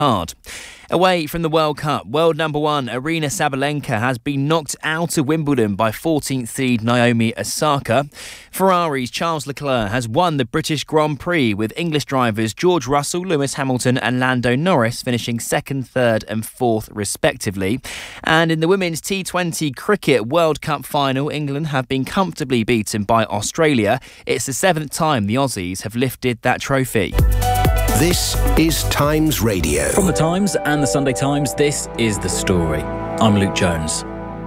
hard. Away from the World Cup, world number one Aryna Sabalenka has been knocked out of Wimbledon by 14th seed Naomi Osaka. Ferrari's Charles Leclerc has won the British Grand Prix, with English drivers George Russell, Lewis Hamilton and Lando Norris finishing second, third and fourth respectively. And in the women's T20 cricket World Cup final, England have been comfortably beaten by Australia. It's the seventh time the Aussies have lifted that trophy. This is Times Radio. From the Times and the Sunday Times, this is The Story. I'm Luke Jones.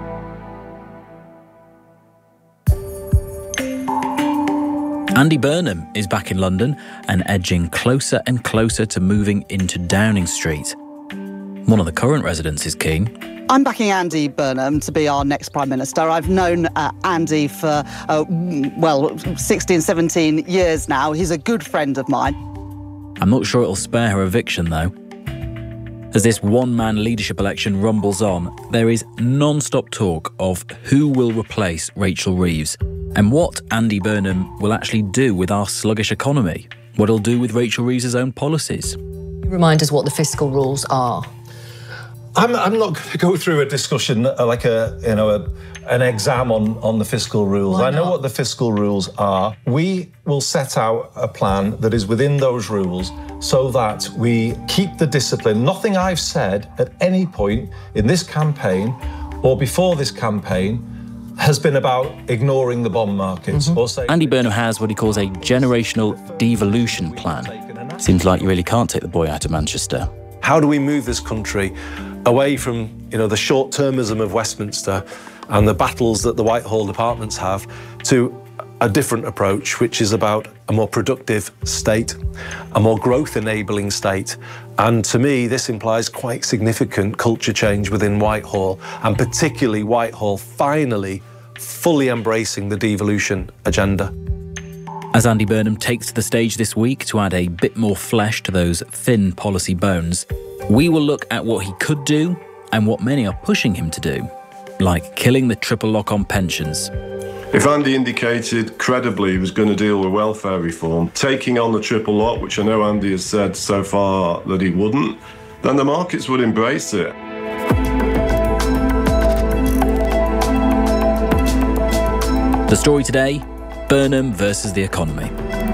Andy Burnham is back in London and edging closer and closer to moving into Downing Street. One of the current residents is keen. I'm backing Andy Burnham to be our next Prime Minister. I've known Andy for, 16, 17 years now. He's a good friend of mine. I'm not sure it'll spare her eviction, though. As this one-man leadership election rumbles on, there is non-stop talk of who will replace Rachel Reeves and what Andy Burnham will actually do with our sluggish economy, what he'll do with Rachel Reeves' own policies. Remind us what the fiscal rules are. I'm not going to go through a discussion like an exam on the fiscal rules. I know what the fiscal rules are. We will set out a plan that is within those rules so that we keep the discipline. Nothing I've said at any point in this campaign or before this campaign has been about ignoring the bond markets. Or saying Andy Burnham has what he calls a generational devolution plan. Seems like you really can't take the boy out of Manchester. How do we move this country away from, the short-termism of Westminster and the battles that the Whitehall departments have to a different approach, which is about a more productive state, a more growth-enabling state. And to me, this implies quite significant culture change within Whitehall, and particularly Whitehall finally fully embracing the devolution agenda. As Andy Burnham takes to the stage this week to add a bit more flesh to those thin policy bones, we will look at what he could do and what many are pushing him to do, like killing the triple lock on pensions. If Andy indicated credibly he was going to deal with welfare reform, taking on the triple lock, which I know Andy has said so far that he wouldn't, then the markets would embrace it. The Story today, Burnham versus the economy.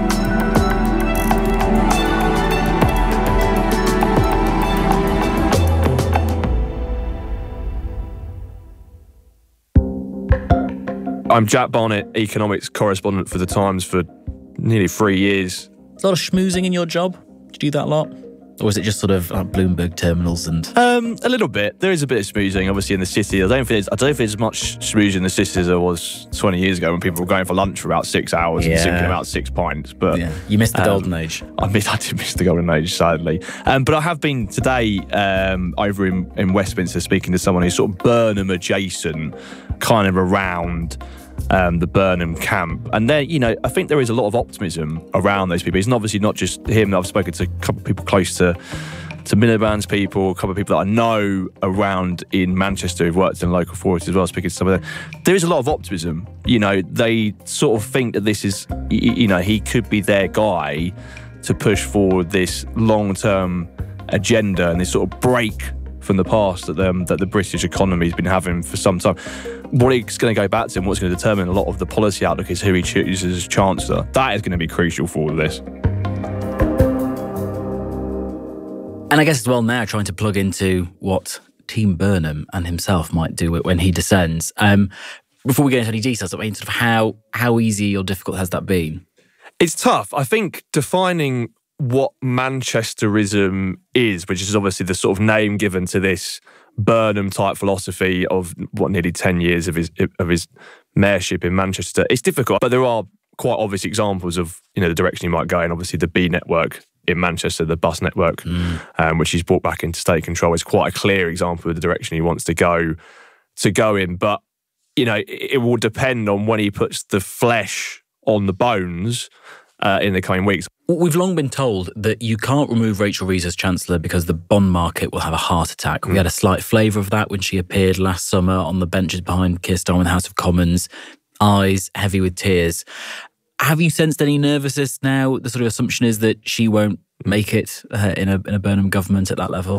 I'm Jack Barnett, economics correspondent for The Times for nearly 3 years. A lot of schmoozing in your job? Do you do that a lot? Or is it just sort of Bloomberg terminals and... A little bit. There is a bit of schmoozing, obviously, in the city. I don't think there's as much schmoozing in the city as there was 20 years ago when people were going for lunch for about 6 hours and drinking about 6 pints. But you missed the golden age. I did miss the golden age, sadly. But I have been today over in Westminster speaking to someone who's sort of Burnham adjacent, kind of around the Burnham camp. And there, I think there is a lot of optimism around those people. It's obviously not just him. I've spoken to a couple of people close to Miliband's people, a couple of people that I know around in Manchester who've worked in local authorities as well, speaking to some of them. There is a lot of optimism. They sort of think that this is, he could be their guy to push forward this long-term agenda and this sort of break from the past that the British economy has been having for some time. What it's going to go back to and what's going to determine a lot of the policy outlook is who he chooses as Chancellor. That is going to be crucial for all of this. And I guess as well now trying to plug into what Team Burnham and himself might do when he descends. Before we get into any details, sort of how easy or difficult has that been? It's tough. I think defining what Manchesterism is, which is obviously the sort of name given to this Burnham-type philosophy of nearly 10 years of his mayorship in Manchester. It's difficult, but there are quite obvious examples of the direction he might go in. Obviously, the B network in Manchester, the bus network, which he's brought back into state control, is quite a clear example of the direction he wants to go in. But it will depend on when he puts the flesh on the bones in the coming weeks. We've long been told that you can't remove Rachel Reeves as Chancellor because the bond market will have a heart attack. We had a slight flavour of that when she appeared last summer on the benches behind Keir Starmer in the House of Commons, eyes heavy with tears. Have you sensed any nervousness now? The sort of assumption is that she won't make it in a Burnham government at that level?